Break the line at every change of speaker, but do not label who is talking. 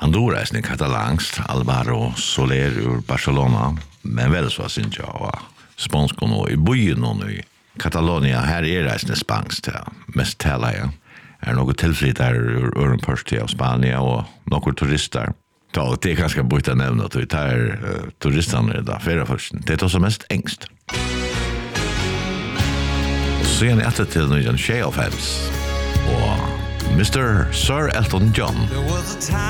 Han dog reisen i katalansk, Alvaro Soler ur Barcelona, men vel så synes jeg, og spansk og i byen og i Catalonia, her reisen i spansk, mest taler jeg. Noe tilfritt ur Ørenpørst av Spania, og noen turister. Det ganske bort å nevne, at vi tar turistene da, ferieførsten. Det også mest engst. Så igjen etter til noen Shea of Hems, og Mr. Sir Elton John.